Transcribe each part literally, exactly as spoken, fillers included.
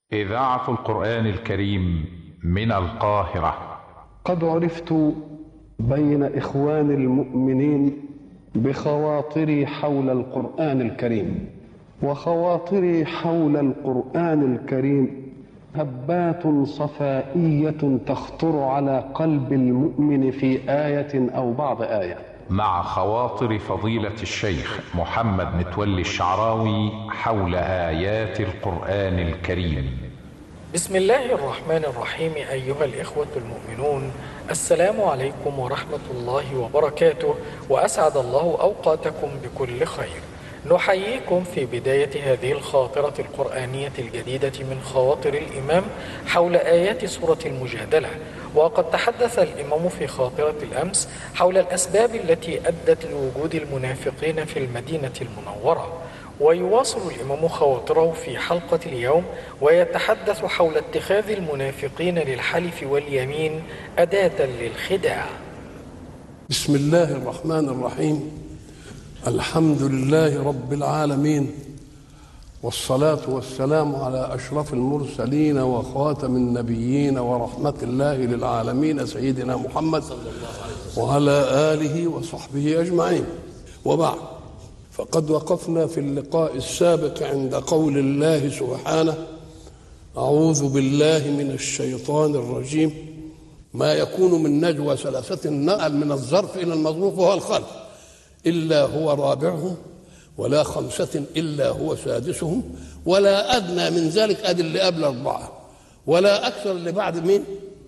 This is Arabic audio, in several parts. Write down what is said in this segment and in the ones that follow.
إذاعة القرآن الكريم من القاهرة. قد عرفت بين إخوان المؤمنين بخواطري حول القرآن الكريم، وخواطري حول القرآن الكريم هبات صفائية تخطر على قلب المؤمن في آية أو بعض آية. مع خواطر فضيلة الشيخ محمد متولي الشعراوي حول آيات القرآن الكريم. بسم الله الرحمن الرحيم. أيها الإخوة المؤمنون، السلام عليكم ورحمة الله وبركاته، وأسعد الله أوقاتكم بكل خير. نحييكم في بداية هذه الخاطرة القرآنية الجديدة من خواطر الإمام حول آيات سورة المجادلة. وقد تحدث الإمام في خاطرة الأمس حول الأسباب التي أدت لوجود المنافقين في المدينة المنورة، ويواصل الإمام خواطره في حلقة اليوم ويتحدث حول اتخاذ المنافقين للحلف واليمين أداة للخداع. بسم الله الرحمن الرحيم. الحمد لله رب العالمين، والصلاة والسلام على أشرف المرسلين وخاتم النبيين ورحمة الله للعالمين سيدنا محمد وعلى آله وصحبه أجمعين، وبعد. فقد وقفنا في اللقاء السابق عند قول الله سبحانه: أعوذ بالله من الشيطان الرجيم. ما يكون من نجوى ثلاثة، نقل من الظرف إلى المظروف وهو الخلف، إلا هو رابعهم ولا خمسة إلا هو سادسهم ولا أدنى من ذلك، أدي اللي قبل أربعة، ولا أكثر اللي بعد مين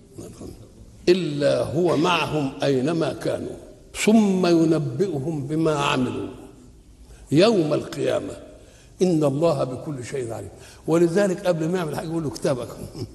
إلا هو معهم أينما كانوا ثم ينبئهم بما عملوا يوم القيامة إن الله بكل شيء عليم. ولذلك قبل ما يعمل حاجة يقول له: كتابك،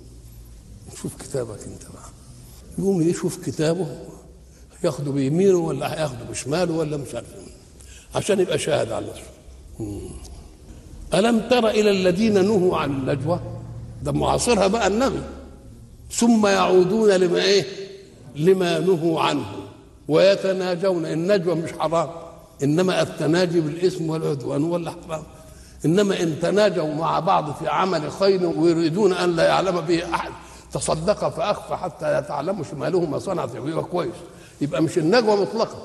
شوف كتابك أنت بقى. يقوم يشوف كتابه، ياخده بيمينه ولا هياخده بشماله ولا مش عارف، عشان يبقى شاهد على نفسه. ألم تر إلى الذين نهوا عن النجوى، ده معاصرها بقى النبي، ثم يعودون لما إيه لما نهوا عنه ويتناجون. النجوى مش حرام، إنما التناجي بالإثم والعدوان ولا حرام. إنما إن تناجوا مع بعض في عمل خير ويريدون أن لا يعلم به أحد تصدق فأخفى حتى يتعلموا شماله ما صنعت، يبقى كويس، يبقى مش النجوى مطلقا.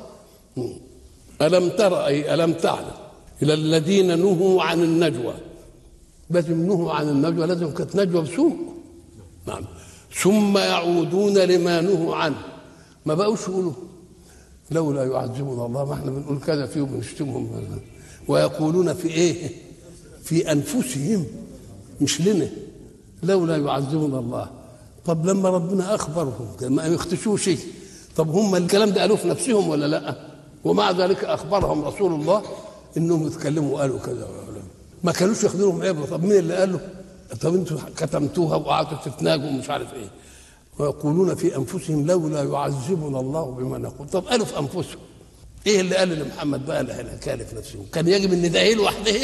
ألم تر أي ألم تعلم إلى الذين نهوا عن النجوى. لازم نهوا عن النجوى، لازم كانت نجوى بسوء. نعم. ثم يعودون لما نهوا عنه، ما بقوش يقولوا لولا يعذبنا الله، ما احنا بنقول كذا فيه وبنشتمهم، ويقولون في ايه في انفسهم، مش لنا، لولا يعذبنا الله. طب لما ربنا اخبرهم ما يختشوش شيء، طب هم الكلام ده قالوه في نفسهم ولا لا؟ ومع ذلك اخبرهم رسول الله انهم يتكلموا وقالوا كذا، ما كانوش ياخذونهم عبره. طب مين اللي قال له؟ طب انتوا كتمتوها وقعدتوا تتناجوا ومش عارف ايه. ويقولون في انفسهم لولا يعذبنا الله بما نقول. طب قالوا في انفسهم ايه اللي قال لمحمد بقى اللي قال في نفسهم؟ كان يجب ان ده لوحده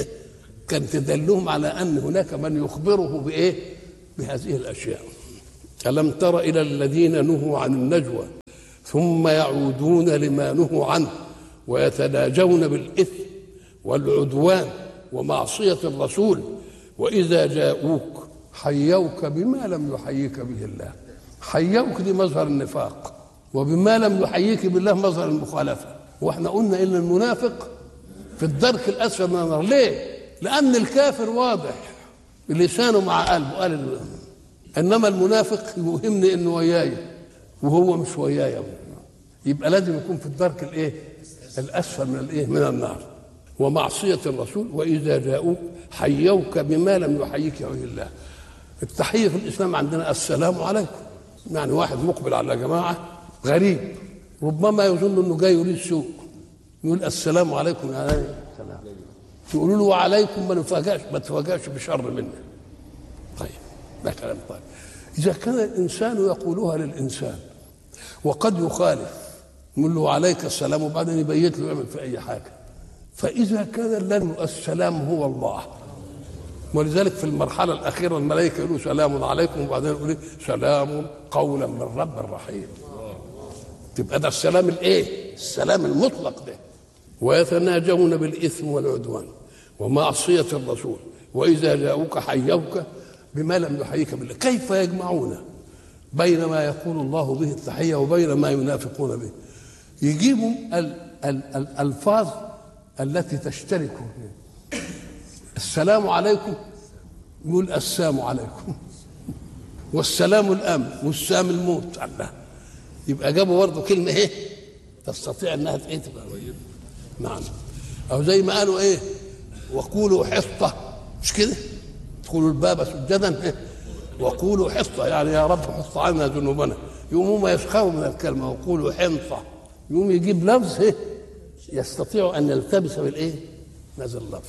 كان تدلهم على ان هناك من يخبره بايه بهذه الاشياء. ألم تر إلى الذين نهوا عن النجوى ثم يعودون لما نهوا عنه ويتناجون بالإثم والعدوان ومعصية الرسول وإذا جاءوك حيوك بما لم يحييك به الله. حيوك دي مظهر النفاق، وبما لم يحييك بالله مظهر المخالفة. واحنا قلنا إن المنافق في الدرك الأسفل من النار. ليه؟ لأن الكافر واضح بلسانه مع قلبه، قال، انما المنافق يوهمني انه وياي وهو مش وياي، يبقى لازم يكون في الدرك الايه الاسفل من الايه من النار. ومعصيه الرسول واذا جاءوك حيوك بما لم يحييك به الله. التحيه في الاسلام عندنا السلام عليكم، يعني واحد مقبل على جماعه غريب ربما يظن انه جاي يريد سوء، يقول السلام عليكم، يا عليه السلام، تقولوا له وعليكم، ما نفاجئش ما تفاجئش بشر منه. طيب ده كلام طيب. إذا كان الإنسان يقولها للإنسان وقد يخالف، يقول له عليك السلام وبعدين يبيت له يعمل في أي حاجة، فإذا كان الذي السلام هو الله، ولذلك في المرحلة الأخيرة الملائكة يقولوا سلام عليكم وبعدين يقولوا سلام قولا من رب رحيم. تبقى ده السلام الإيه؟ السلام المطلق ده. ويتناجون بالإثم والعدوان ومعصية الرسول وإذا جاءوك حيوك بما لم يحييك بالله. كيف يجمعون بين ما يقول الله به التحية وبين ما ينافقون به؟ يجيبوا الألفاظ التي تشترك. السلام عليكم يقول السلام عليكم، والسلام الأمن، والسلام الموت. الله، يبقى جابوا برضه كلمة ايه تستطيع انها تبقى نعم. او زي ما قالوا ايه وقولوا حطة، مش كده؟ ادخلوا الباب سجدا وقولوا حطة، يعني يا رب حط عنا ذنوبنا. يقوموا ما يسخروا من الكلمة وقولوا حنطة، يقوم يجيب لفظ ايه يستطيع ان يلتبس بالايه هذا اللفظ.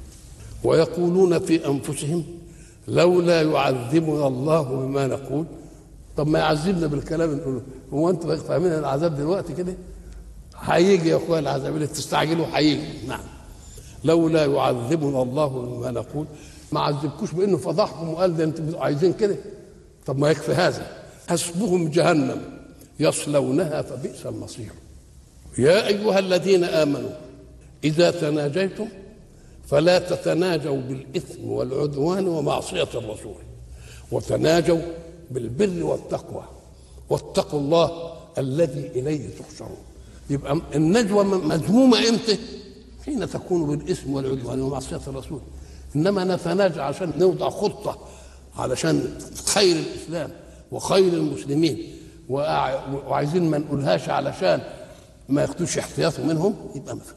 ويقولون في انفسهم لولا يعذبنا الله بما نقول. طب ما يعذبنا بالكلام نقوله، هو انتوا فاهمين العذاب دلوقتي كده؟ هيجي يا اخويا العذاب اللي تستعجلوا هيجي. نعم، لولا يعذبنا الله بما نقول. ما عذبكوش بانه فضحكم وقال ده انتوا عايزين كده. طب ما يكفي هذا، حسبهم جهنم يصلونها فبئس المصير. يا ايها الذين امنوا اذا تناجيتم فلا تتناجوا بالاثم والعدوان ومعصيه الرسول، وتناجوا بالبر والتقوى، واتقوا الله الذي اليه تحشرون. يبقى النجوى مذمومه امتى؟ حين تكون بالاثم والعدوان ومعصيه الرسول. انما نتناجى عشان نوضع خطه علشان خير الاسلام وخير المسلمين، وعايزين ما نقولهاش علشان ما ياخدوش احتياطه منهم، يبقى مثلا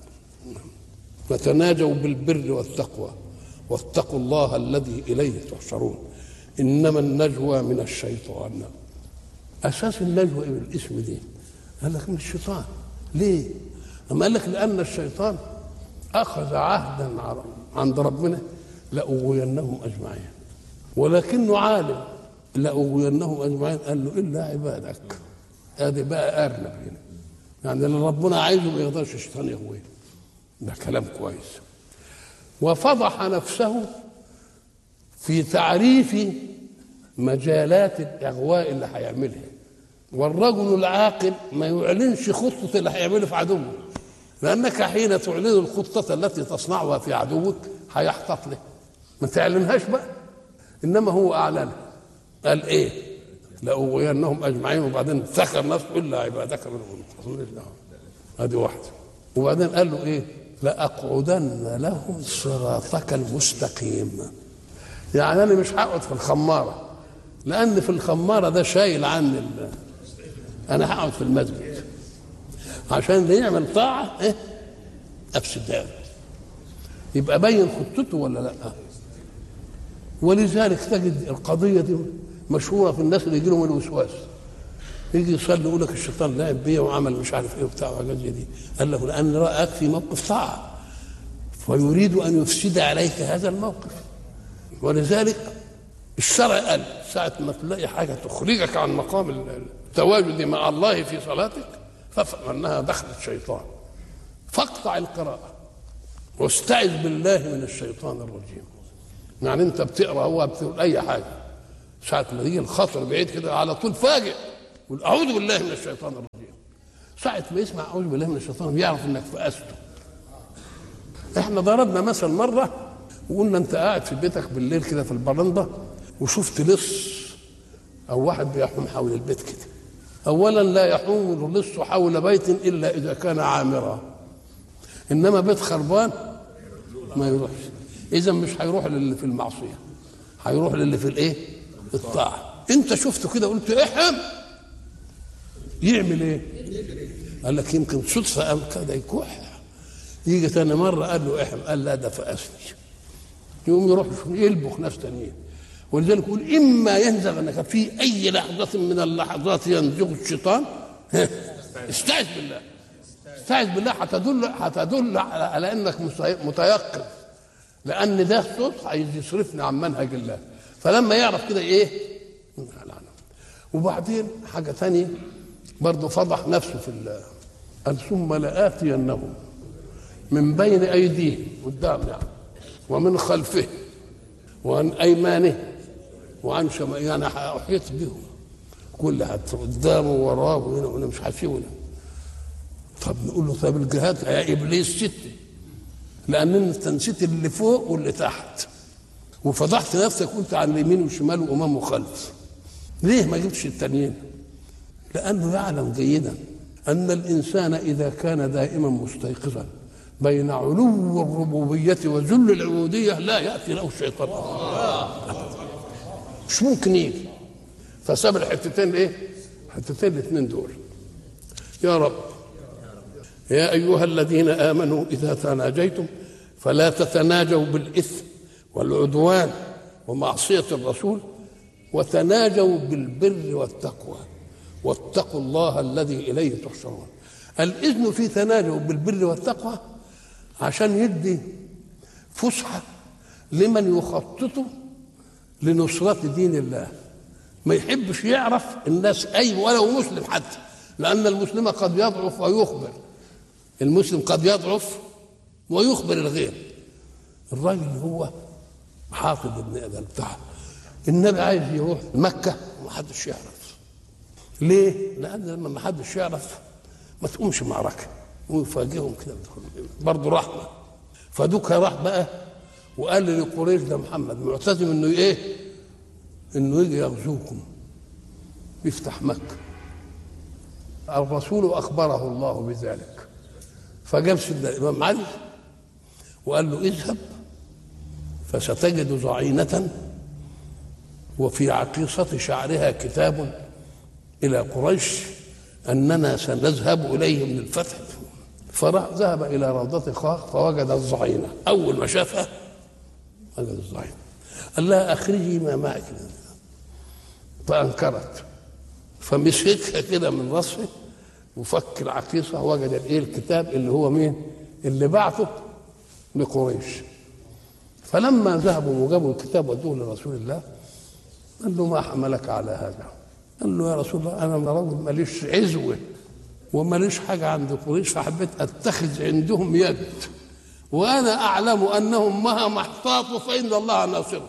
فتناجوا بالبر والتقوى واتقوا الله الذي اليه تحشرون. انما النجوى من الشيطان. اساس النجوى ايه الاسم دي؟ قال لك من الشيطان. ليه؟ اما قال لك لان الشيطان اخذ عهدا عند ربنا لاغوينهم اجمعين، ولكنه عالم لاغوينهم اجمعين قال له الا عبادك. ادي بقى ارنب هنا، يعني اللي ربنا عايزه ما يقدرش الشيطان يغويه. ده كلام كويس. وفضح نفسه في تعريف مجالات الاغواء اللي هيعملها. والرجل العاقل ما يعلنش خطه اللي هيعمله في عدوه، لانك حين تعلن الخطه التي تصنعها في عدوك هيحتط له، ما تعلنهاش بقى. انما هو اعلنها، قال ايه؟ لاغوينهم اجمعين، وبعدين ذكر نفسه الا عبادك منهم المخلصين. هذه واحده. وبعدين قال له ايه؟ لاقعدن لهم صراطك المستقيم. يعني انا مش هقعد في الخماره، لان في الخماره ده شايل عني ال... انا هقعد في المسجد عشان اللي يعمل طاعه ايه افسدها. يبقى بين خطته ولا لا؟ ولذلك تجد القضيه دي مشهوره في الناس اللي يجي لهم الوسواس، يجي يصلي يقول لك الشيطان لعب بيا وعمل مش عارف ايه وبتاع وحاجات زي دي. قال له لان راك في موقف طاعه فيريد ان يفسد عليك هذا الموقف. ولذلك الشرع قال ساعه ما تلاقي حاجه تخرجك عن مقام التواجد مع الله في صلاتك فافهم انها دخلت شيطان، فاقطع القراءه واستعذ بالله من الشيطان الرجيم. يعني انت بتقرا هو بتقول اي حاجه، ساعه ما يجي الخطر بعيد كده على طول فاجئ قل اعوذ بالله من الشيطان الرجيم. ساعه ما يسمع اعوذ بالله من الشيطان يعرف انك فأسته. احنا ضربنا مثل مره وقلنا انت قاعد في بيتك بالليل كده في البرندة وشفت لص او واحد بيحوم حول البيت كده. اولا لا يحوم اللص حول بيت الا اذا كان عامرا، انما بيت خربان ما يروحش. اذا مش هيروح للي في المعصيه، هيروح للي في الايه الطاعه. انت شفته كده قلت احم، يعمل ايه؟ قال لك يمكن صدفه قام كده يكح. يجي ثاني مره قال له احم، قال لا ده فاسني. يقوم يروح يلبخ ناس ثانيين. ولذلك يقول اما ينزغنك في اي لحظه من اللحظات ينزغ الشيطان استعذ بالله. استعذ بالله هتدل هتدل على انك متيقظ، لان ده صوت عايز يصرفني عن منهج الله. فلما يعرف كده ايه؟ وبعدين حاجه ثانيه برضه فضح نفسه في الله. قال ثم لآتينهم من بين ايديهم قدام يعني ومن خلفه وعن ايمانه وعن شمائله، يعني احيط بهم كلها قدامه وراه وهنا وهنا مش هسيبنا. طب نقول له طب الجهاد يا ابليس ست، لان انت نسيت اللي فوق واللي تحت وفضحت نفسك وانت عن اليمين والشمال وامام وخلف. ليه ما جبتش التانيين؟ لانه يعلم جيدا ان الانسان اذا كان دائما مستيقظا بين علو الربوبيه وذل العبوديه لا ياتي له الشيطان، مش ممكن يجي. فساب الحتتين ايه؟ الحتتين الاثنين دول. يا رب يا ايها الذين امنوا اذا تناجيتم فلا تتناجوا بالاثم والعدوان ومعصيه الرسول، وتناجوا بالبر والتقوى واتقوا الله الذي اليه تحشرون. الاذن في تناجوا بالبر والتقوى عشان يدي فسحه لمن يخطط لنصرة دين الله، ما يحبش يعرف الناس اي ولو مسلم حتى، لان المسلم قد يضعف ويخبر، المسلم قد يضعف ويخبر الغير. الراجل اللي هو حافظ ابن ادم بتاعه النبي عايز يروح مكه وما حدش يعرف. ليه؟ لان لما ما حدش يعرف ما تقومش معركه ويفاجئهم كده برضه رحمه. فدوك راح بقى وقال لقريش ده محمد معتزم انه ايه؟ انه يجي يغزوكم يفتح مكه. الرسول اخبره الله بذلك، فجاب سيدنا الامام علي وقال له اذهب فستجد ضعينة وفي عقيصة شعرها كتاب إلى قريش أننا سنذهب إليهم للفتح. فذهب إلى روضة خاخ فوجد الضعينة. أول ما شافها وجد الضعينة قال لها أخرجي ما معك، فأنكرت، فمسكها كده من رأسه وفك العقيصة وجد الإيه الكتاب اللي هو مين؟ اللي بعثه لقريش. فلما ذهبوا وجابوا الكتاب ودوه لرسول الله قال له ما حملك على هذا؟ قال له يا رسول الله انا رجل ماليش عزوه وماليش حاجه عند قريش، فحبيت اتخذ عندهم يد، وانا اعلم انهم مهما احتاطوا فان الله ناصرهم.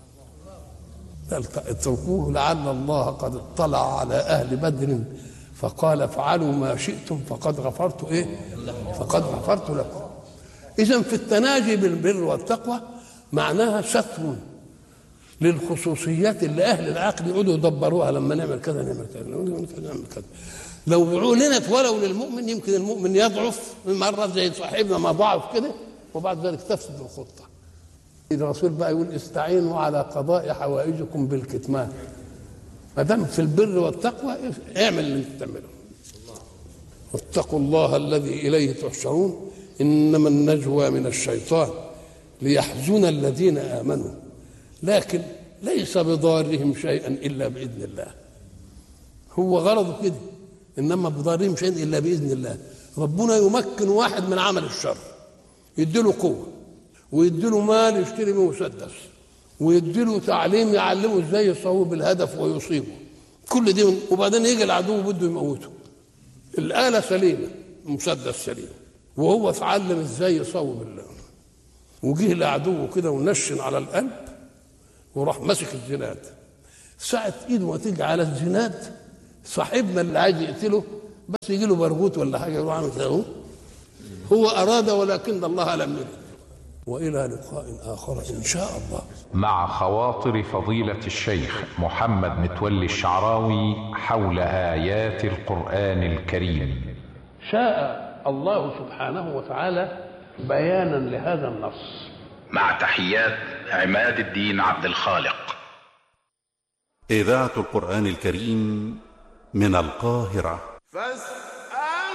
اتركوه لعل الله قد اطلع على اهل بدر فقال افعلوا ما شئتم فقد غفرت ايه؟ فقد غفرت لكم. اذا في التناجي بالبر والتقوى معناها ستر للخصوصيات اللي اهل العقل يقعدوا يدبروها، لما نعمل كذا نعمل كذا نعمل كذا. لو اعلنت ولو للمؤمن يمكن المؤمن يضعف مره زي صاحبنا ما ضعف كده، وبعد ذلك تفسد الخطه. الرسول بقى يقول استعينوا على قضاء حوائجكم بالكتمان. ما دام في البر والتقوى اعمل اللي انت تعمله. واتقوا الله الذي اليه تحشرون انما النجوى من الشيطان ليحزن الذين امنوا لكن ليس بضارهم شيئا الا باذن الله. هو غرضه كده، انما بضارهم شيئا الا باذن الله. ربنا يمكن واحد من عمل الشر، يديله قوه ويديله مال يشتري به مسدس ويديله تعليم يعلمه ازاي يصوب الهدف ويصيبه، كل دي، وبعدين يجي العدو بده يموته. الاله سليمه، المسدس سليم، وهو اتعلم ازاي يصوب الله، وجه العدو كده ونشن على القلب وراح ماسك الزناد. ساعة ايده ما تيجي على الزناد صاحبنا اللي عايز يقتله بس يجي له برغوت ولا حاجه يروح عامل كده، هو اراد ولكن الله لم يرد. والى لقاء اخر ان شاء الله. مع خواطر فضيلة الشيخ محمد متولي الشعراوي حول آيات القرآن الكريم. شاء الله سبحانه وتعالى بيانا لهذا النص. مع تحيات عماد الدين عبد الخالق. إذاعة القرآن الكريم من القاهرة. فاستمعوا